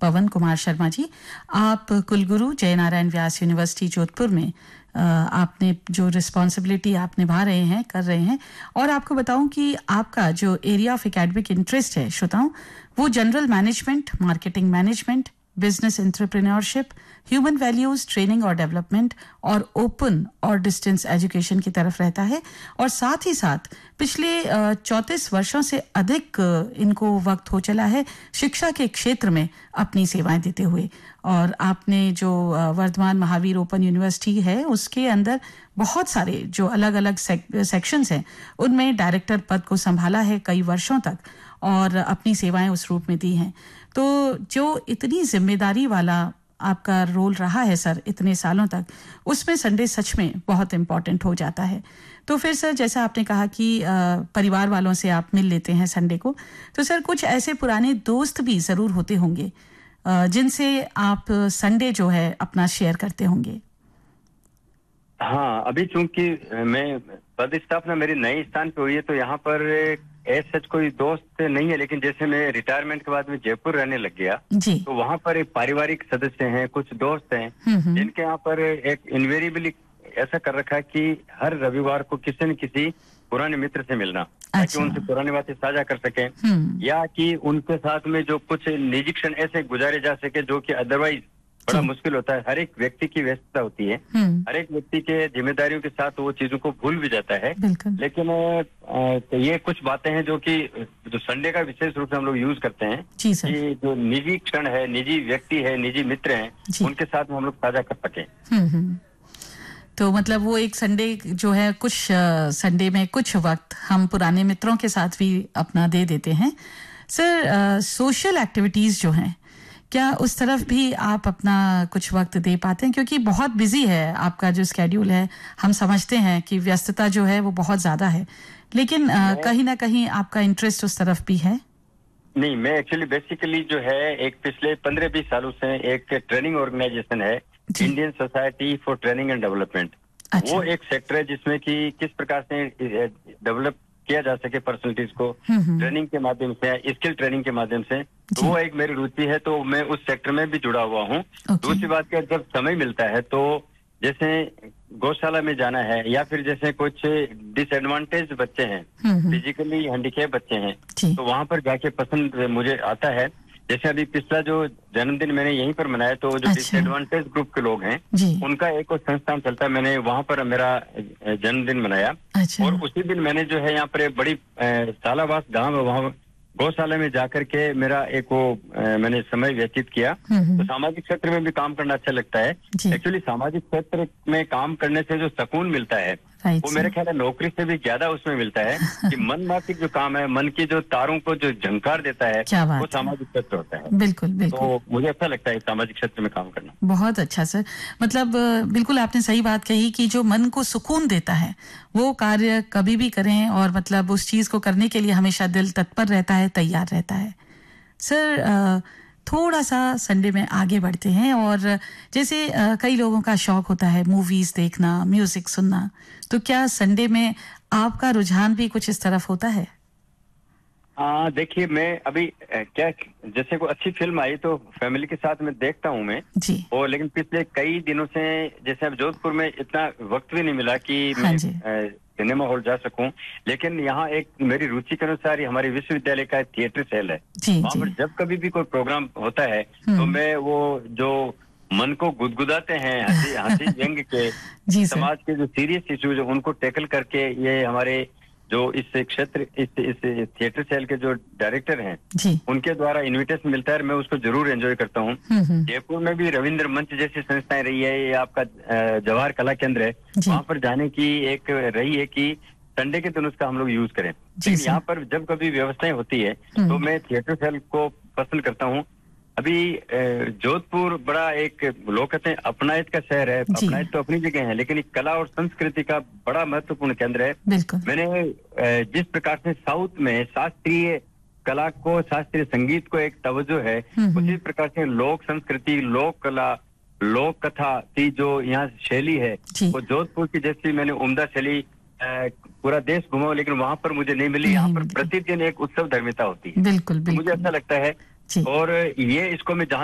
पवन कुमार शर्मा जी, आप कुलगुरु जयनारायण व्यास यूनिवर्सिटी जोधपुर में आपने जो रिस्पॉन्सिबिलिटी आप निभा रहे हैं, कर रहे हैं, और आपको बताऊं कि आपका जो एरिया ऑफ एकेडमिक इंटरेस्ट है श्रोताओं, वो general management, marketing management, business entrepreneurship, human values, training और डेवलपमेंट और ओपन और डिस्टेंस एजुकेशन की तरफ रहता है। और साथ ही साथ पिछले 34 वर्षों से अधिक इनको वक्त हो चला है शिक्षा के क्षेत्र में अपनी सेवाएं देते हुए। और आपने जो वर्धमान महावीर ओपन यूनिवर्सिटी है उसके अंदर बहुत सारे जो अलग अलग सेक्शंस हैं उनमें डायरेक्टर पद को संभाला है कई वर्षों तक और अपनी सेवाएं उस रूप में दी हैं। तो जो इतनी जिम्मेदारी वाला आपका रोल रहा है सर इतने सालों तक, उसमें संडे सच में बहुत इम्पोर्टेंट हो जाता है। तो फिर सर, जैसा आपने कहा कि परिवार वालों से आप मिल लेते हैं संडे को, तो सर कुछ ऐसे पुराने दोस्त भी ज़रूर होते होंगे जिनसे आप संडे जो है अपना शेयर करते होंगे। हाँ, अभी चूंकि मैं पद स्थापना मेरी नई स्थान पे हुई है तो यहाँ पर सच कोई दोस्त नहीं है, लेकिन जैसे मैं रिटायरमेंट के बाद में जयपुर रहने लग गया तो वहाँ पर एक पारिवारिक सदस्य हैं, कुछ दोस्त हैं जिनके यहाँ पर एक इन्वेरिएबली ऐसा कर रखा है कि हर रविवार को किसी न किसी पुराने मित्र से मिलना, ताकि उनसे पुरानी बातें साझा कर सकें या कि उनके साथ में जो कुछ निजी क्षण ऐसे गुजारे जा सके जो कि अदरवाइज बड़ा मुश्किल होता है। हर एक व्यक्ति की व्यस्तता होती है, हर एक व्यक्ति के जिम्मेदारियों के साथ वो चीजों को भूल भी जाता है। लेकिन तो ये कुछ बातें हैं जो कि जो संडे का विशेष रूप से हम लोग यूज करते हैं कि जो निजी क्षण है, निजी व्यक्ति है, निजी मित्र हैं, उनके साथ में हम लोग साझा कर सकें। तो मतलब वो एक संडे जो है, कुछ संडे में कुछ वक्त हम पुराने मित्रों के साथ भी अपना दे देते हैं। सर, सोशल एक्टिविटीज जो हैं, क्या उस तरफ भी आप अपना कुछ वक्त दे पाते हैं? क्योंकि बहुत बिजी है आपका जो स्केड्यूल है, हम समझते हैं कि व्यस्तता जो है वो बहुत ज्यादा है, लेकिन कहीं ना कहीं आपका इंटरेस्ट उस तरफ भी है। नहीं, मैं एक्चुअली बेसिकली जो है एक पिछले 15-20 सालों से एक ट्रेनिंग ऑर्गेनाइजेशन है, Indian society for training and development. वो एक सेक्टर है जिसमें कि किस प्रकार से डेवलप किया जा सके पर्सनैलिटीज को ट्रेनिंग के माध्यम से, स्किल ट्रेनिंग के माध्यम से, तो वो एक मेरी रुचि है, तो मैं उस सेक्टर में भी जुड़ा हुआ हूँ। दूसरी बात क्या, जब समय मिलता है तो जैसे गौशाला में जाना है या फिर जैसे कुछ डिसएडवांटेज बच्चे हैं, फिजिकली हैंडीकैप बच्चे हैं, तो वहां पर जाके पसंद मुझे आता है। जैसे अभी पिछला जो जन्मदिन मैंने यहीं पर मनाया, तो जो डिसएडवांटेज ग्रुप के लोग हैं उनका एक और संस्थान चलता है, मैंने वहां पर मेरा जन्मदिन मनाया। और उसी दिन मैंने जो है यहाँ पर एक बड़ी सालावास गांव है, वहाँ गौशाला में जाकर के मेरा एक वो मैंने समय व्यतीत किया। तो सामाजिक क्षेत्र में भी काम करना अच्छा लगता है। एक्चुअली सामाजिक क्षेत्र में काम करने से जो सुकून मिलता है वो मेरे ख्याल है नौकरी से भी ज्यादा उसमें मिलता है कि मन माफिक जो काम है, मन की जो तारों को जो झंकार देता है वो सामाजिक क्षेत्र होता है। बिल्कुल बिल्कुल, तो मुझे अच्छा लगता है सामाजिक क्षेत्र में काम करना। बहुत अच्छा सर, मतलब बिल्कुल आपने सही बात कही कि जो मन को सुकून देता है वो कार्य कभी भी करें, और मतलब उस चीज को करने के लिए हमेशा दिल तत्पर रहता है, तैयार रहता है। सर, थोड़ा सा संडे में आगे बढ़ते हैं, और जैसे कई लोगों का शौक होता है मूवीज देखना, म्यूजिक सुनना, तो क्या संडे में आपका रुझान भी कुछ इस तरफ होता है? देखिए, मैं अभी क्या, जैसे कोई अच्छी फिल्म आई तो फैमिली के साथ में देखता हूँ मैं जी। और लेकिन पिछले कई दिनों से जैसे अब जोधपुर में इतना वक्त भी नहीं मिला कि मैं सिनेमा हॉल जा सकूं, लेकिन यहाँ एक मेरी रुचि के अनुसार हमारे विश्वविद्यालय का थिएटर सेल है, वहाँ पर जब कभी भी कोई प्रोग्राम होता है तो मैं वो जो मन को गुदगुदाते हैं हंसी व्यंग के समाज के जो सीरियस इश्यूज उनको टैकल करके, ये हमारे जो इस क्षेत्र इस थिएटर सेल के जो डायरेक्टर हैं उनके द्वारा इनविटेशन मिलता है, मैं उसको जरूर एंजॉय करता हूँ। जयपुर में भी रविंद्र मंच जैसी संस्थाएं रही है, ये आपका जवाहर कला केंद्र है, वहाँ पर जाने की एक रही है कि संडे के दिन उसका हम लोग यूज करें। लेकिन यहाँ पर जब कभी व्यवस्थाएं होती है तो मैं थिएटर सेल को पसंद करता हूँ। अभी जोधपुर बड़ा एक लोग कहते हैं अपनायत का शहर है, अपनायत तो अपनी जगह है, लेकिन एक कला और संस्कृति का बड़ा महत्वपूर्ण केंद्र है। मैंने जिस प्रकार से साउथ में शास्त्रीय कला को, शास्त्रीय संगीत को एक तवज्जो है, उसी प्रकार से लोक संस्कृति, लोक कला, लोक कथा की जो यहाँ शैली है वो जोधपुर की जैसी मैंने उम्दा शैली पूरा देश घुमा, लेकिन वहां पर मुझे नहीं मिली। यहाँ पर प्रतिदिन एक उत्सव धर्मिता होती है। बिल्कुल, बिल्कुल। मुझे अच्छा लगता है। और ये इसको मैं